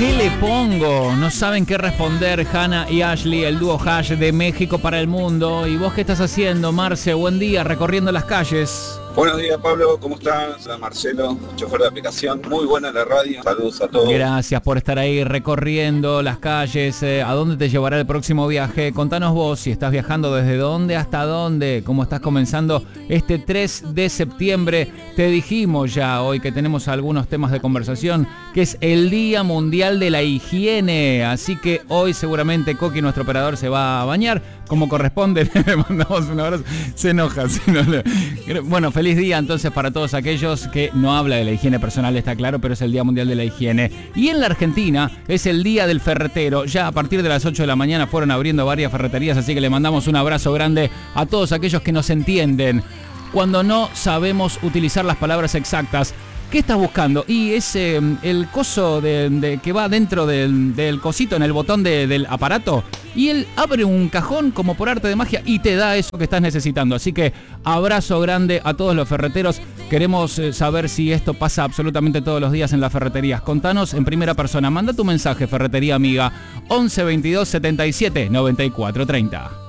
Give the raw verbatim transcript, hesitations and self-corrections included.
¿Qué le pongo? No saben qué responder Hannah y Ashley, el dúo Hash de México para el mundo. ¿Y vos qué estás haciendo, Marce? Buen día, recorriendo las calles. Buenos días, Pablo, ¿cómo estás? Soy Marcelo, chofer de aplicación. Muy buena la radio. Saludos a todos. Gracias por estar ahí recorriendo las calles. Eh, ¿A dónde te llevará el próximo viaje? Contanos vos si estás viajando, desde dónde hasta dónde, cómo estás comenzando este tres de septiembre. Te dijimos ya hoy que tenemos algunos temas de conversación, que es el Día Mundial de la Higiene. Así que hoy seguramente Coqui, nuestro operador, se va a bañar como corresponde. Le mandamos un abrazo. Se enoja. Si no le... Bueno, feliz día entonces para todos aquellos que no habla de la higiene personal, está claro, pero es el Día Mundial de la Higiene. Y en la Argentina es el Día del Ferretero. Ya a partir de las ocho de la mañana fueron abriendo varias ferreterías, así que le mandamos un abrazo grande a todos aquellos que nos entienden cuando no sabemos utilizar las palabras exactas. ¿Qué estás buscando? Y es eh, el coso de, de, que va dentro del, del cosito, en el botón de, del aparato, y él abre un cajón como por arte de magia y te da eso que estás necesitando. Así que abrazo grande a todos los ferreteros. Queremos eh, saber si esto pasa absolutamente todos los días en las ferreterías. Contanos en primera persona. Manda tu mensaje, Ferretería Amiga, once veintidós setenta y siete noventa y cuatro treinta.